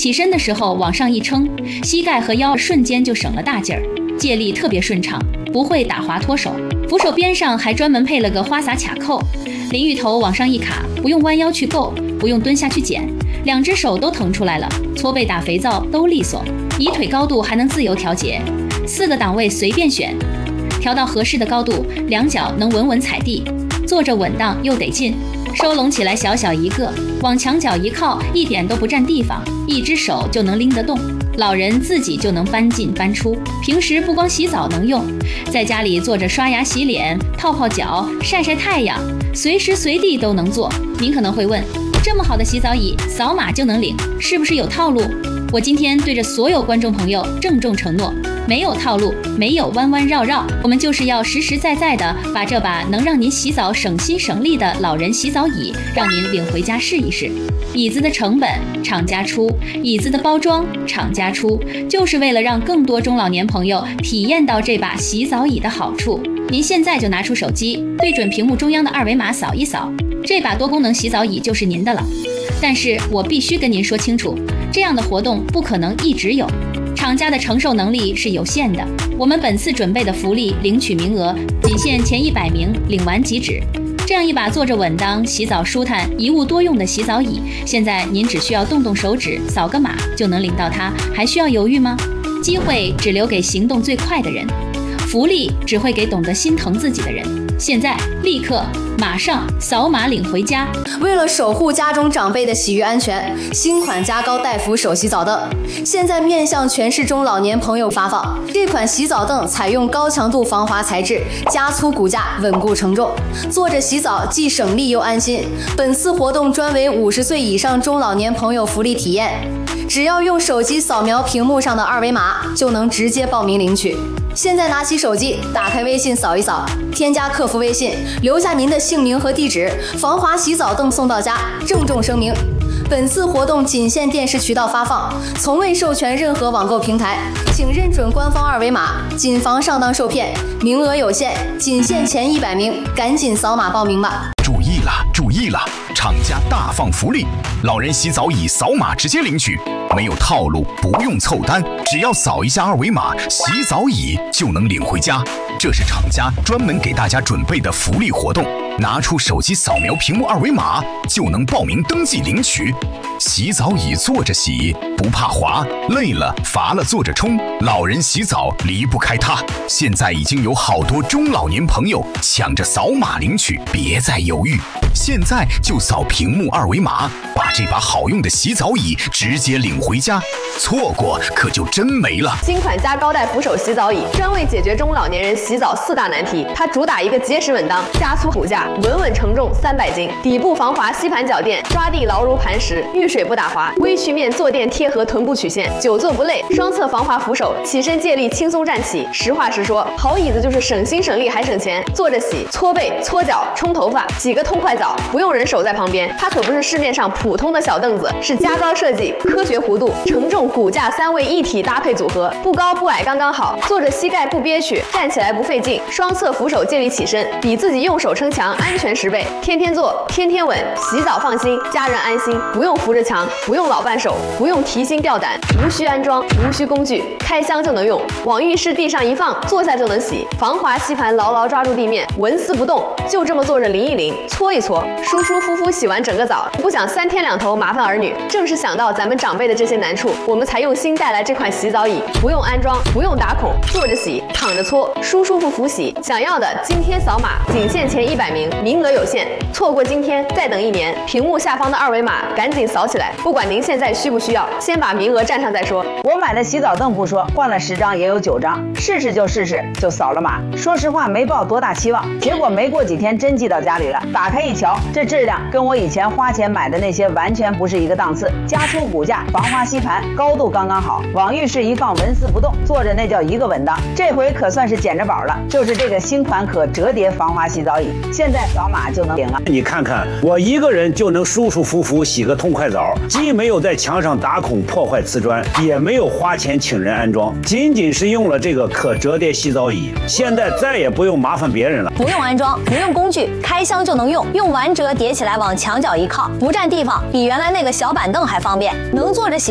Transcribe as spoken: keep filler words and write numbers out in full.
起身的时候往上一撑，膝盖和腰瞬间就省了大劲儿，借力特别顺畅，不会打滑脱手。扶手边上还专门配了个花洒卡扣，淋浴头往上一卡，不用弯腰去够，不用蹲下去捡，两只手都腾出来了，搓背打肥皂都利索。椅腿高度还能自由调节，四个档位随便选，调到合适的高度，两脚能稳稳踩地，坐着稳当又得劲。收拢起来小小一个，往墙角一靠，一点都不占地方，一只手就能拎得动，老人自己就能搬进搬出。平时不光洗澡能用，在家里坐着刷牙洗脸、泡泡脚、晒晒太阳，随时随地都能做。您可能会问，这么好的洗澡椅，扫码就能领，是不是有套路？我今天对着所有观众朋友郑重承诺，没有套路，没有弯弯绕绕，我们就是要实实在在的把这把能让您洗澡省心省力的老人洗澡椅让您领回家试一试。椅子的成本厂家出，椅子的包装厂家出，就是为了让更多中老年朋友体验到这把洗澡椅的好处。您现在就拿出手机，对准屏幕中央的二维码扫一扫，这把多功能洗澡椅就是您的了。但是我必须跟您说清楚，这样的活动不可能一直有，厂家的承受能力是有限的。我们本次准备的福利领取名额仅限前一百名，领完即止。这样一把坐着稳当、洗澡舒坦、一物多用的洗澡椅，现在您只需要动动手指，扫个码就能领到它，还需要犹豫吗？机会只留给行动最快的人，福利只会给懂得心疼自己的人。现在立刻马上扫码领回家。 为了守护家中长辈的洗浴安全，新款加高带扶手洗澡凳现在面向全市中老年朋友发放。这款洗澡凳采用高强度防滑材质，加粗骨架，稳固承重，坐着洗澡既省力又安心。本次活动专为五十岁以上中老年朋友福利体验，只要用手机扫描屏幕上的二维码，就能直接报名领取。现在拿起手机，打开微信扫一扫，添加客服微信，留下您的姓名和地址，防滑洗澡凳送到家。郑重声明，本次活动仅限电视渠道发放，从未授权任何网购平台，请认准官方二维码，谨防上当受骗。名额有限，仅限前一百名，赶紧扫码报名吧！ 注意了，注意了，厂家大放福利，老人洗澡椅扫码直接领取，没有套路，不用凑单，只要扫一下二维码，洗澡椅就能领回家。这是厂家专门给大家准备的福利活动，拿出手机扫描屏幕二维码就能报名登记领取。洗澡椅坐着洗，不怕滑，累了乏了坐着冲，老人洗澡离不开它。现在已经有好多中老年朋友抢着扫码领取，别再犹豫，现在就扫屏幕二维码，把这把好用的洗澡椅直接领回家，错过可就真没了。 新款加高带扶手洗澡椅专为解决中老年人洗澡四大难题，它主打一个结实稳当、加粗骨架、稳稳承重三百斤，底部防滑吸盘脚垫，抓地牢如磐石，遇水不打滑，微曲面坐垫贴合臀部曲线，久坐不累，双侧防滑扶手，起身借力轻松站起。实话实说，好椅子就是省心省力还省钱，坐着洗、搓背、搓脚、冲头发，洗个痛快澡，不用人手在旁边。它可不是市面上普通的小凳子，是加高设计、科学弧度、承重、骨架三位一体搭配组合，不高不矮刚刚好，坐着膝盖不憋屈，站起来不费劲，双侧扶手借力起身，比自己用手撑墙安全十倍。天天坐，天天稳，洗澡放心，家人安心，不用扶着墙，不用老伴手，不用提心吊胆，无需安装，无需工具，开箱就能用，往浴室地上一放，坐下就能洗，防滑吸盘牢牢抓住地面，纹丝不动，就这么坐着淋一淋，搓一搓，舒舒服服洗完整个澡，不想三天两头麻烦儿女。正是想到咱们长辈的这些难处，我们才用心带来这款洗澡椅，不用安装，不用打孔，坐着洗，躺着搓，舒舒服服洗。想要的今天扫码，仅限前一百名，名额有限，错过今天再等一年。屏幕下方的二维码赶紧扫起来，不管您现在需不需要，先把名额占上再说。 我买的洗澡凳不说，换了十张也有九张，试试就试试，就扫了码。说实话没抱多大期望，结果没过几天真寄到家里了。打开一瞧，这质量跟我以前花钱买的那些完全不是一个档次。加粗骨架，防滑吸盘，高度刚刚好，往浴室一放纹丝不动，坐着那叫一个稳当。这回可算是捡着宝了，就是这个新款可折叠防滑洗澡椅，现在扫码就能领了。 你看看，我一个人就能舒舒服服洗个痛快澡，既没有在墙上打孔破坏瓷砖，也没有花钱请人安装，仅仅是用了这个可折叠洗澡椅，现在再也不用麻烦别人了。 不用安装，不用工具，开箱就能用，用完折叠起来往墙角一靠，不占地方，比原来那个小板凳还方便，能坐着洗。